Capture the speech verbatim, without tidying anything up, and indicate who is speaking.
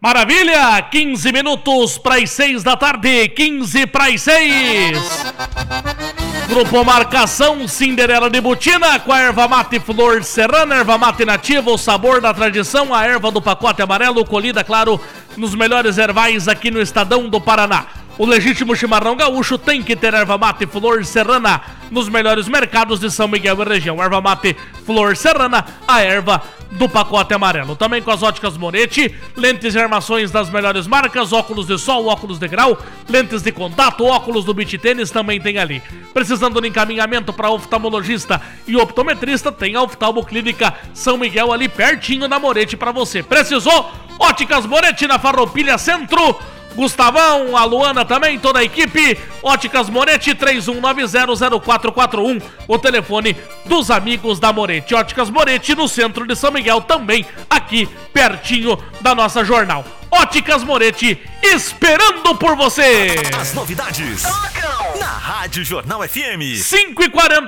Speaker 1: Maravilha, quinze minutos para as seis da tarde, quinze para as seis. Grupo Marcação Cinderela de Butina com a erva mate Flor Serrana, erva mate nativa, o sabor da tradição, a erva do pacote amarelo, colhida, claro, nos melhores ervais aqui no Estadão do Paraná. O legítimo chimarrão gaúcho tem que ter erva mate Flor Serrana nos melhores mercados de São Miguel e região. Erva mate Flor Serrana, a erva do pacote amarelo. Também com as óticas Moretti, lentes e armações das melhores marcas, óculos de sol, óculos de grau, lentes de contato, óculos do beach tênis também tem ali. Precisando de encaminhamento para oftalmologista e optometrista, tem a Oftalmo Clínica São Miguel ali pertinho da Moretti para você. Precisou? Óticas Moretti na Farroupilha Centro. Gustavão, a Luana também, toda a equipe. Óticas Moretti, três um nove zero zero quatro quatro um, o telefone dos amigos da Moretti. Óticas Moretti no centro de São Miguel, também aqui pertinho da nossa jornal. Óticas Moretti, esperando por você.
Speaker 2: As novidades na Rádio Jornal F M.
Speaker 1: cinco e quarenta